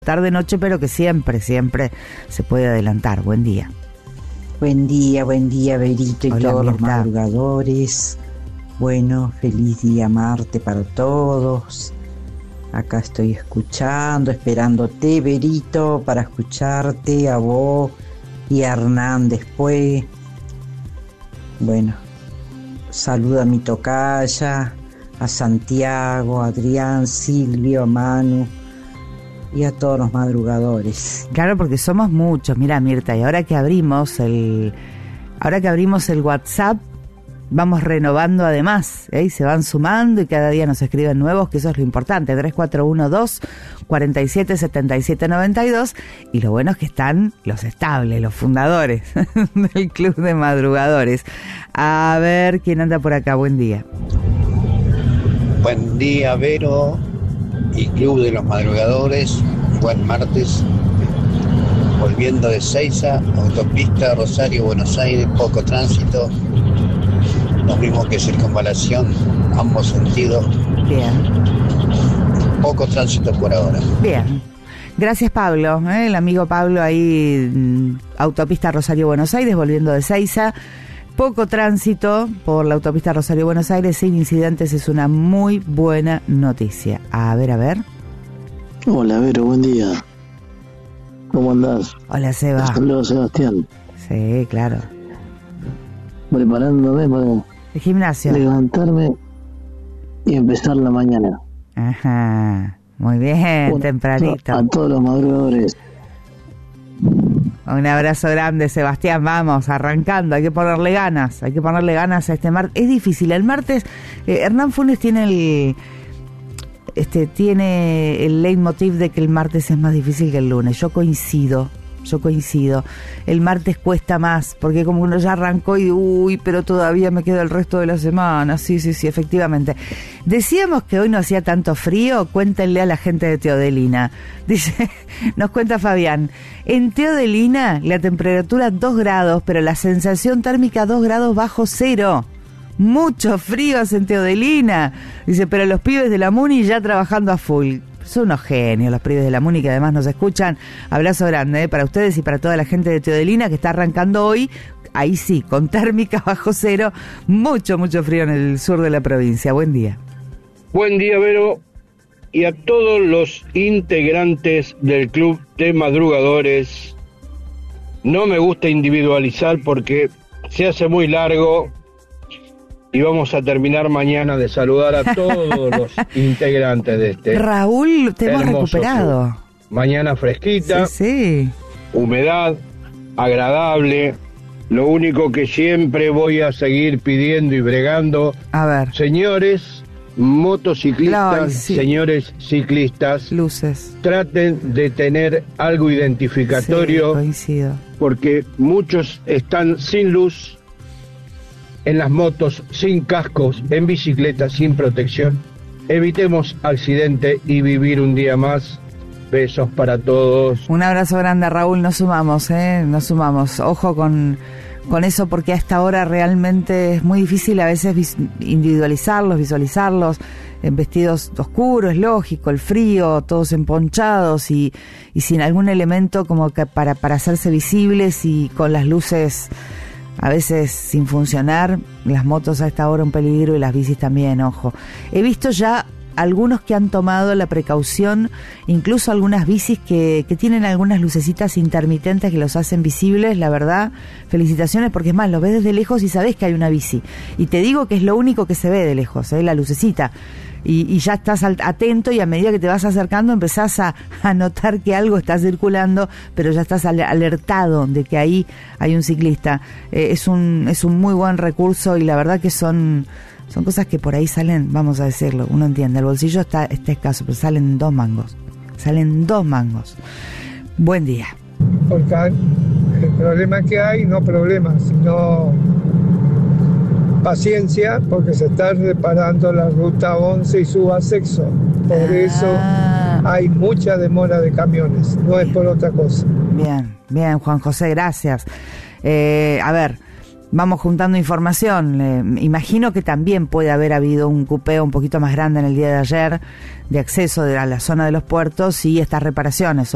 tarde-noche, pero que siempre se puede adelantar. Buen día. Buen día, Berito y Hola, todos los Mirta. madrugadores. Bueno, feliz día Marte para todos. Acá estoy escuchando, esperándote, Berito, para escucharte, a vos y a Hernán después. Bueno, saluda a mi tocaya, a Santiago, a Adrián, Silvio, a Manu y a todos los madrugadores. Claro, porque somos muchos. Mira, Mirta, y ahora que abrimos el WhatsApp, vamos renovando además, y se van sumando y cada día nos escriben nuevos, que eso es lo importante. 3412-477792, y lo bueno es que están los estables, los fundadores del Club de Madrugadores. A ver quién anda por acá. Buen día. Buen día, Vero y Club de los Madrugadores. Buen martes. Volviendo de Seiza, autopista Rosario, Buenos Aires, poco tránsito. Lo mismo que circunvalación, ambos sentidos. Bien. Poco tránsito por ahora. Bien. Gracias, Pablo, el amigo Pablo ahí, autopista Rosario, Buenos Aires, volviendo de Seiza. Poco tránsito por la autopista Rosario, Buenos Aires, sin incidentes, es una muy buena noticia. A ver. Hola, Vero, buen día. ¿Cómo andás? Hola, Seba. Saludos, Sebastián. Sí, claro. Preparándome para El gimnasio. levantarme y empezar la mañana. Ajá. Muy bien, tempranito. A todos los madrugadores. Un abrazo grande, Sebastián. Vamos, arrancando. Hay que ponerle ganas a este martes. Es difícil. El martes, Hernán Funes tiene el leitmotiv de que el martes es más difícil que el lunes. Yo coincido. El martes cuesta más, porque como uno ya arrancó y pero todavía me queda el resto de la semana. Sí, efectivamente. Decíamos que hoy no hacía tanto frío. Cuéntenle a la gente de Teodelina. Dice, nos cuenta Fabián, en Teodelina la temperatura 2 grados, pero la sensación térmica 2 grados bajo cero. Mucho frío hace en Teodelina. Dice, pero los pibes de la Muni ya trabajando a full. Son unos genios los pibes de la Muni, que además nos escuchan. Abrazo grande para ustedes y para toda la gente de Teodelina que está arrancando hoy. Ahí sí, con térmica bajo cero. Mucho frío en el sur de la provincia. Buen día. Buen día, Vero, y a todos los integrantes del Club de Madrugadores. No me gusta individualizar porque se hace muy largo y vamos a terminar mañana de saludar a todos los integrantes de este. Raúl, te hemos recuperado. Club. Mañana fresquita, Sí. humedad, agradable. Lo único que siempre voy a seguir pidiendo y bregando, A ver. señores motociclistas, Ay, sí. señores ciclistas, Luces. traten de tener algo identificatorio, Sí, coincido. porque muchos están sin luz, en las motos, sin cascos, en bicicleta, sin protección. Evitemos accidente y vivir un día más. Besos para todos. Un abrazo grande, Raúl. Nos sumamos. Ojo con eso, porque a esta hora realmente es muy difícil a veces visualizarlos en vestidos oscuros, es lógico, el frío, todos emponchados y sin algún elemento como que para hacerse visibles, y con las luces a veces sin funcionar. Las motos a esta hora un peligro, y las bicis también, ojo. He visto ya algunos que han tomado la precaución, incluso algunas bicis que tienen algunas lucecitas intermitentes que los hacen visibles. La verdad, felicitaciones, porque es más, lo ves desde lejos y sabés que hay una bici. Y te digo que es lo único que se ve de lejos, la lucecita. Y ya estás atento, y a medida que te vas acercando empezás a notar que algo está circulando, pero ya estás alertado de que ahí hay un ciclista. Es un muy buen recurso, y la verdad que son cosas que por ahí salen, vamos a decirlo, uno entiende, el bolsillo está escaso, pero salen 2 mangos. Buen día. Porque el problema que hay, no problema, sino paciencia, porque se está reparando la ruta 11 y suba Sexo. Por eso hay mucha demora de camiones, no es por otra cosa. Bien, Juan José, gracias. A ver, vamos juntando información. Imagino que también puede haber habido un cupeo un poquito más grande en el día de ayer de acceso a la zona de los puertos y estas reparaciones.